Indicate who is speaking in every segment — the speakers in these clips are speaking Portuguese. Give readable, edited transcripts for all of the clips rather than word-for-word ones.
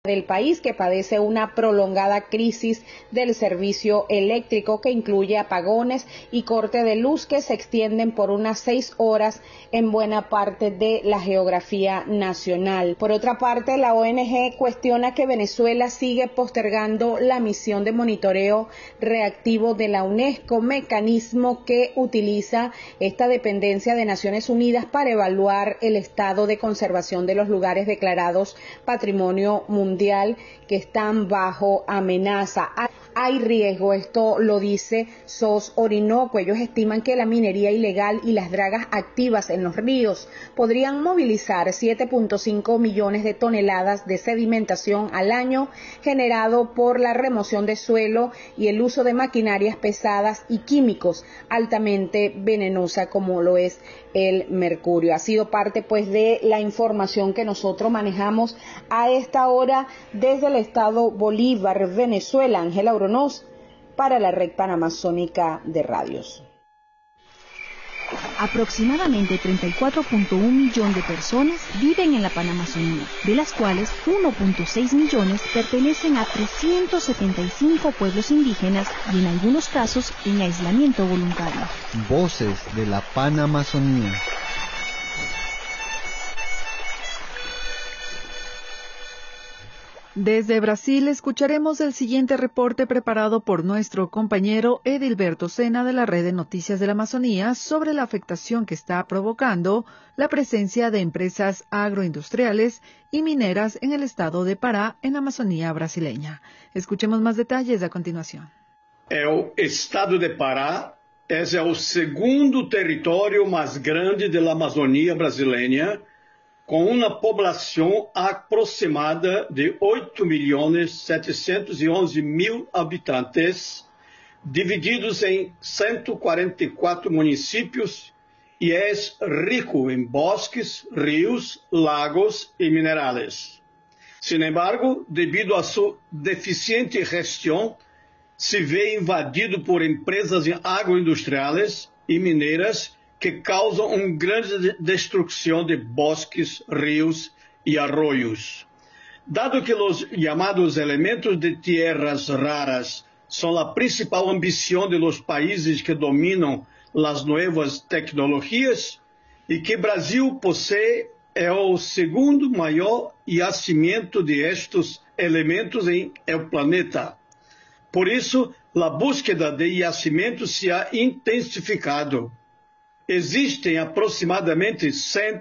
Speaker 1: del país, que padece una prolongada crisis del servicio eléctrico que incluye apagones y corte de luz que se extienden por unas 6 horas en buena parte de la geografía nacional. Por otra parte, la ONG cuestiona que Venezuela sigue postergando la misión de monitoreo reactivo de la UNESCO, mecanismo que utiliza esta dependencia de Naciones Unidas para evaluar el estado de conservación de los lugares declarados Patrimonio Mundial que están bajo amenaza. Hay riesgo, esto lo dice SOS Orinoco. Ellos estiman que la minería ilegal y las dragas activas en los ríos podrían movilizar 7.5 millones de toneladas de sedimentación al año, generado por la remoción de suelo y el uso de maquinarias pesadas y químicos altamente venenosa como lo es el mercurio. Ha sido parte pues de la información que nosotros manejamos a esta hora desde el estado Bolívar, Venezuela. Ángela Oronoz para la Red Panamazónica de Radios.
Speaker 2: Aproximadamente 34.1 millones de personas viven en la Panamazonía, de las cuales 1.6 millones pertenecen a 375 pueblos indígenas y en algunos casos en aislamiento voluntario.
Speaker 3: Voces de la Panamazonía.
Speaker 4: Desde Brasil escucharemos el siguiente reporte preparado por nuestro compañero Edilberto Sena de la Red de Noticias de la Amazonía sobre la afectación que está provocando la presencia de empresas agroindustriales y mineras en el estado de Pará, en la Amazonía brasileña. Escuchemos más detalles a continuación.
Speaker 5: O estado de Pará é o segundo território mais grande da Amazônia brasileira, com uma população aproximada de 8.711.000 habitantes, divididos em 144 municípios, e é rico em bosques, rios, lagos e minerais. Sin embargo, devido a sua deficiente gestão, se vê invadido por empresas agroindustriais e mineiras que causam uma grande destruição de bosques, rios e arroios. Dado que os chamados elementos de tierras raras são a principal ambição de los países que dominam as novas tecnologias e que Brasil possui o segundo maior yacimento de estes elementos em el planeta. Por isso, a búsqueda de yacimentos se ha intensificado. Existem aproximadamente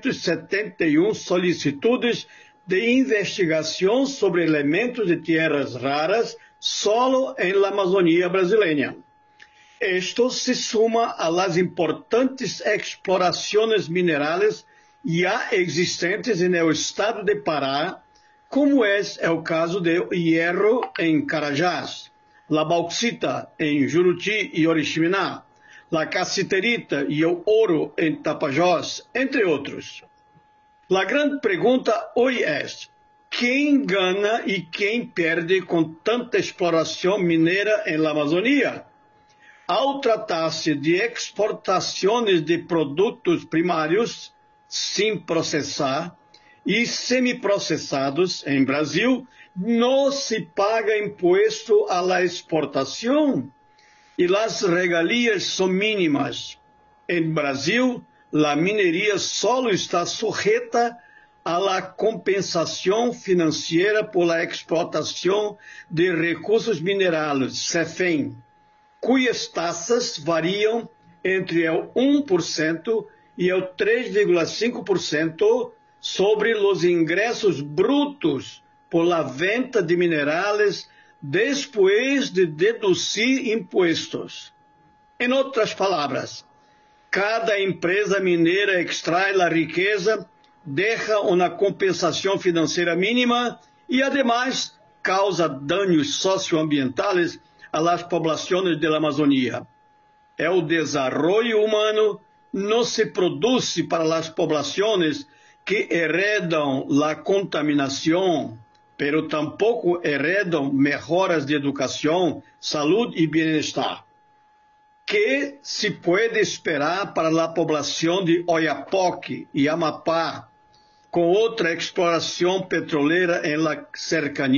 Speaker 5: 171 solicitudes de investigação sobre elementos de tierras raras solo em la Amazônia brasileira. Esto se suma a las importantes explorações minerais já existentes no estado de Pará, como é o caso do hierro em Carajás, la bauxita em Juruti e Oriximiná, la cassiterita e o ouro em Tapajós, entre outros. A grande pergunta hoje é: quem ganha e quem perde com tanta exploração mineira em la Amazônia? Ao tratar-se de exportações de produtos primários, sem processar, e semiprocessados em Brasil, não se paga imposto à la exportação e as regalias são mínimas. Em Brasil, a mineria só está sujeita à la compensação financeira por la explotação de recursos minerais, CEFEM, cujas taxas variam entre o 1% e o 3,5% sobre os ingressos brutos por la venta de minerais depois de deduzir impostos. Em outras palavras, cada empresa mineira extrai a riqueza, deixa uma compensação financeira mínima e, ademais, causa danos socioambientais às populações da Amazônia. O desenvolvimento humano não se produz para as populações que heredam a contaminação, pero tampouco heredam melhoras de educação, saúde e bem-estar. Que se pode esperar para a população de Oiapoque e Amapá, com outra exploração petroleira em la cercania